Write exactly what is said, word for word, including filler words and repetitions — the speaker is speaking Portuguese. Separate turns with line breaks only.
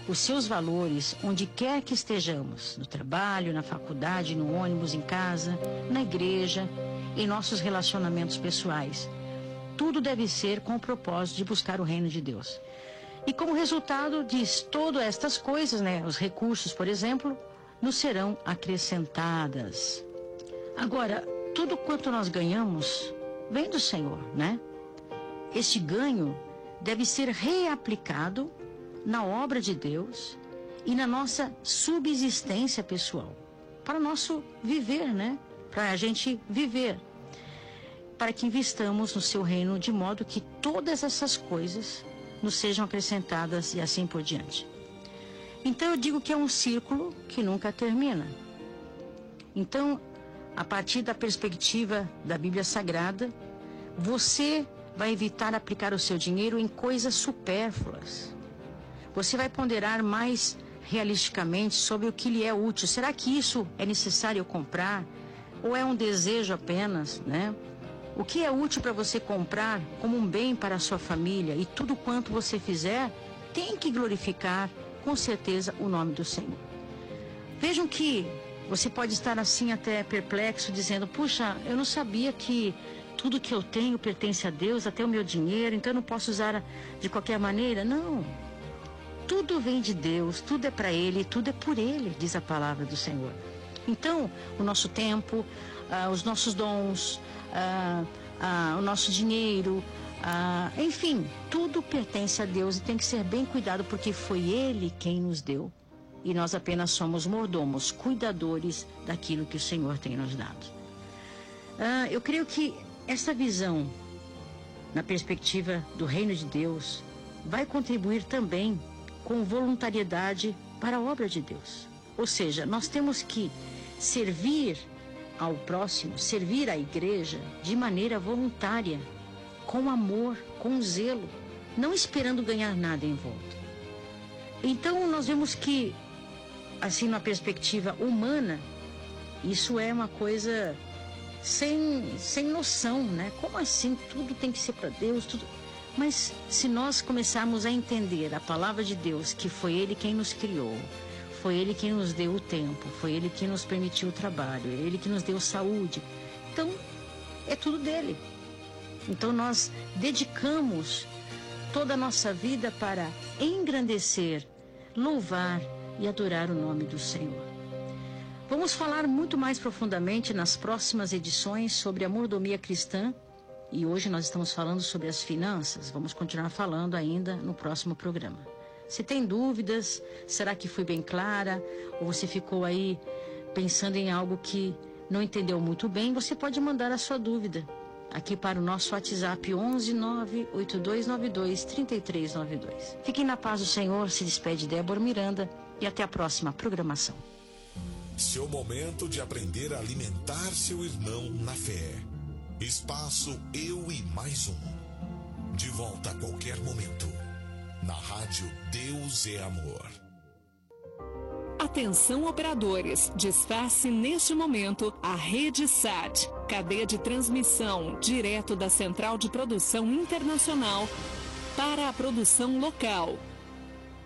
os seus valores onde quer que estejamos, no trabalho, na faculdade, no ônibus, em casa, na igreja, em nossos relacionamentos pessoais. Tudo deve ser com o propósito de buscar o reino de Deus. E como resultado diz todas estas coisas, né, os recursos, por exemplo, nos serão acrescentadas. Agora, tudo quanto nós ganhamos vem do Senhor, né? Este ganho deve ser reaplicado na obra de Deus e na nossa subsistência pessoal, para o nosso viver, né? Para a gente viver, para que investamos no seu reino de modo que todas essas coisas nos sejam acrescentadas e assim por diante. Então eu digo que é um círculo que nunca termina. Então, a partir da perspectiva da Bíblia Sagrada, você vai evitar aplicar o seu dinheiro em coisas supérfluas. Você vai ponderar mais realisticamente sobre o que lhe é útil. Será que isso é necessário comprar? Ou é um desejo apenas, né? O que é útil para você comprar como um bem para a sua família? E tudo quanto você fizer tem que glorificar, com certeza, o nome do Senhor. Vejam que você pode estar assim até perplexo, dizendo, puxa, eu não sabia que tudo que eu tenho pertence a Deus, até o meu dinheiro, então eu não posso usar de qualquer maneira. Não. Tudo vem de Deus, tudo é para Ele, tudo é por Ele, diz a palavra do Senhor. Então, o nosso tempo, ah, os nossos dons, ah, ah, o nosso dinheiro, ah, enfim, tudo pertence a Deus e tem que ser bem cuidado, porque foi Ele quem nos deu. E nós apenas somos mordomos, cuidadores daquilo que o Senhor tem nos dado. Ah, eu creio que essa visão, na perspectiva do reino de Deus, vai contribuir também com voluntariedade para a obra de Deus. Ou seja, nós temos que servir ao próximo, servir à igreja de maneira voluntária, com amor, com zelo, não esperando ganhar nada em volta. Então nós vemos que, assim, na perspectiva humana, isso é uma coisa sem, sem noção, né? Como assim? Tudo tem que ser para Deus, tudo... Mas se nós começarmos a entender a palavra de Deus, que foi Ele quem nos criou, foi Ele quem nos deu o tempo, foi Ele quem nos permitiu o trabalho, Ele que nos deu saúde, então é tudo dele. Então nós dedicamos toda a nossa vida para engrandecer, louvar e adorar o nome do Senhor. Vamos falar muito mais profundamente nas próximas edições sobre a mordomia cristã. E hoje nós estamos falando sobre as finanças. Vamos continuar falando ainda no próximo programa. Se tem dúvidas, será que fui bem clara? Ou você ficou aí pensando em algo que não entendeu muito bem? Você pode mandar a sua dúvida aqui para o nosso WhatsApp onze nove oito dois nove dois três três nove dois. Fiquem na paz do Senhor. Se despede Débora Miranda e até a próxima programação.
Seu momento de aprender a alimentar seu irmão na fé. Espaço Eu e Mais Um. De volta a qualquer momento. Na rádio Deus é Amor.
Atenção operadores, desface neste momento a Rede S A T, cadeia de transmissão direto da Central de Produção Internacional para a produção local.